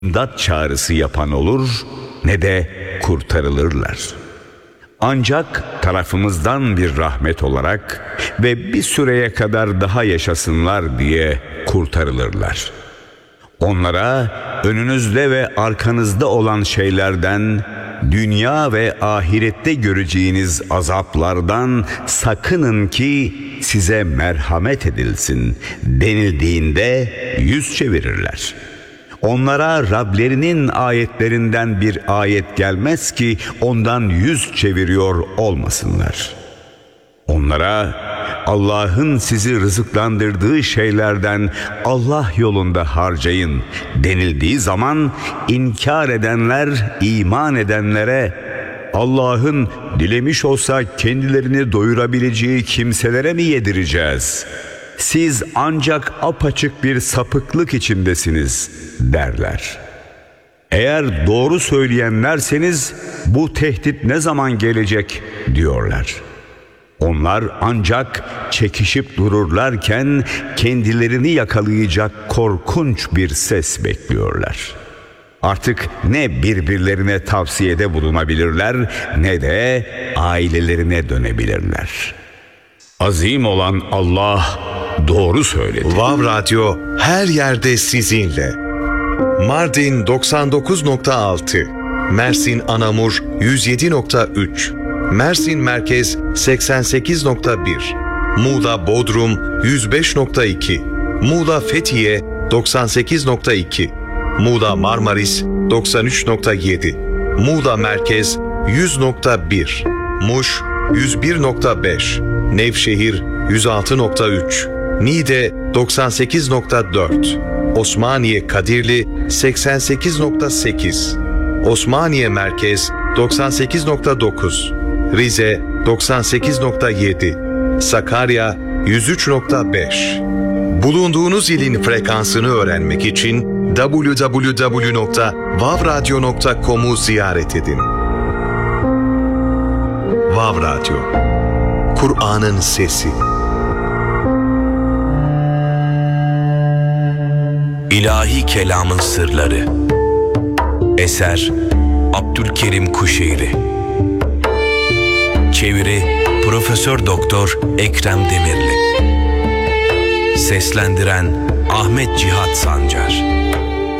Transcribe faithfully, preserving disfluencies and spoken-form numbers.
İmdat çağrısı yapan olur ne de kurtarılırlar. Ancak tarafımızdan bir rahmet olarak ve bir süreye kadar daha yaşasınlar diye kurtarılırlar. Onlara önünüzde ve arkanızda olan şeylerden, dünya ve ahirette göreceğiniz azaplardan sakının ki size merhamet edilsin denildiğinde yüz çevirirler. Onlara Rablerinin ayetlerinden bir ayet gelmez ki ondan yüz çeviriyor olmasınlar. Onlara Allah'ın sizi rızıklandırdığı şeylerden Allah yolunda harcayın denildiği zaman inkar edenler iman edenlere Allah'ın dilemiş olsa kendilerini doyurabileceği kimselere mi yedireceğiz? Siz ancak apaçık bir sapıklık içindesiniz derler. Eğer doğru söyleyenlerseniz bu tehdit ne zaman gelecek diyorlar. Onlar ancak çekişip dururlarken kendilerini yakalayacak korkunç bir ses bekliyorlar. Artık ne birbirlerine tavsiyede bulunabilirler ne de ailelerine dönebilirler. Azim olan Allah doğru söyledi. Vav Radyo her yerde sizinle. Mardin doksan dokuz nokta altı, Mersin Anamur yüz yedi nokta üç, Mersin Merkez seksen sekiz nokta bir, Muğla Bodrum yüz beş nokta iki, Muğla Fethiye doksan sekiz nokta iki, Muğla Marmaris doksan üç nokta yedi, Muğla Merkez yüz nokta bir, Muş yüz bir nokta beş, Nevşehir yüz altı nokta üç, Niğde doksan sekiz nokta dört, Osmaniye Kadirli seksen sekiz nokta sekiz, Osmaniye Merkez doksan sekiz nokta dokuz, Rize doksan sekiz nokta yedi, Sakarya yüz üç nokta beş. Bulunduğunuz ilin frekansını öğrenmek için double-u double-u double-u nokta vav radyo nokta com'u ziyaret edin. Vav Radyo, Kur'an'ın sesi. İlahi Kelamın Sırları. Eser Abdülkerim Kuşeyri. Çeviri Profesör Doktor Ekrem Demirli. Seslendiren Ahmet Cihat Sancar.